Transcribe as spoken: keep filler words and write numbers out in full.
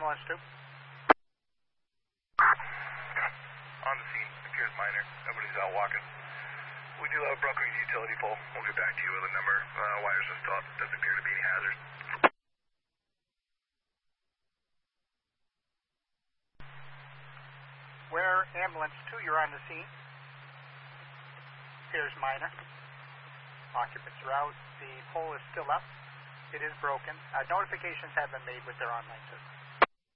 ambulance two. On the scene, appears minor. Nobody's out walking. We do have a broken utility pole. We'll get back to you with a number. Uh, wires are stopped. Doesn't appear to be any hazard. Where ambulance two, you're on the scene. Appears minor. Occupants are out. The pole is still up. It is broken. Uh, notifications have been made with their online system.